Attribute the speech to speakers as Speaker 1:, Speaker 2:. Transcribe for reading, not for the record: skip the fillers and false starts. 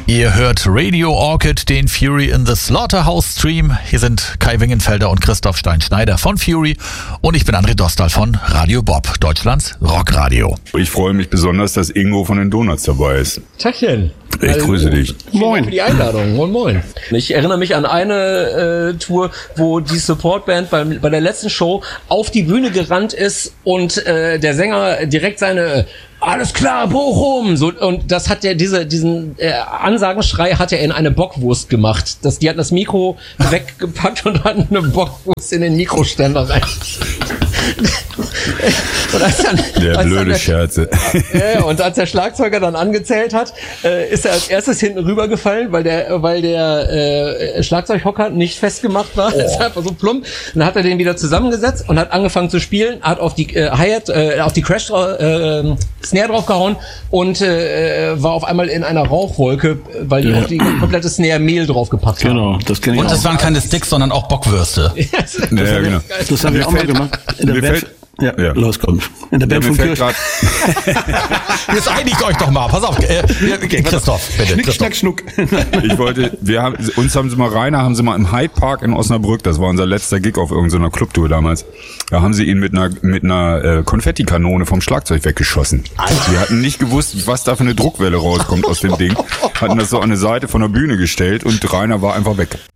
Speaker 1: Ihr hört Radio Orchid, den Fury in the Slaughterhouse Stream. Hier sind Kai Wingenfelder und Christoph Stein-Schneider von Fury und ich bin André Dostal von Radio Bob, Deutschlands Rockradio.
Speaker 2: Ich freue mich besonders, dass Ingo von den Donuts dabei ist.
Speaker 3: Tachchen.
Speaker 2: Ich grüße dich.
Speaker 3: Moin. Für die Einladung. Moin, moin. Ich erinnere mich an eine Tour, wo die Supportband bei der letzten Show auf die Bühne gerannt ist und der Sänger direkt seine alles klar, Bochum! So, und das hat diesen Ansagenschrei hat er in eine Bockwurst gemacht. Die hatten das Mikro weggepackt und hatten eine Bockwurst in den Mikroständer rein.
Speaker 2: Scherze.
Speaker 3: Ja, und als der Schlagzeuger dann angezählt hat, ist er als erstes hinten rübergefallen, weil der Schlagzeughocker nicht festgemacht war. Das ist einfach so plump. Dann hat er den wieder zusammengesetzt und hat angefangen zu spielen, hat auf die Hi-Hat, auf die Crash Snare draufgehauen und war auf einmal in einer Rauchwolke, weil die auf die komplette Snare Mehl draufgepackt haben.
Speaker 4: Genau, das kenne ich
Speaker 1: und
Speaker 4: auch.
Speaker 1: das waren keine Sticks, sondern auch Bockwürste.
Speaker 2: Ja, genau.
Speaker 4: Das haben wir auch mal gemacht. In der Band. Ja, los, komm. In der Band von Kirch.
Speaker 1: Jetzt einigt euch doch mal. Pass auf. Christoph, bitte.
Speaker 4: Schnick, schnack, schnuck.
Speaker 2: Uns haben sie mal im Hyde Park in Osnabrück, das war unser letzter Gig auf irgendeiner Clubtour damals. Da haben sie ihn mit einer Konfettikanone vom Schlagzeug weggeschossen. Sie hatten nicht gewusst, was da für eine Druckwelle rauskommt aus dem Ding. Hatten das so an eine Seite von der Bühne gestellt und Rainer war einfach weg.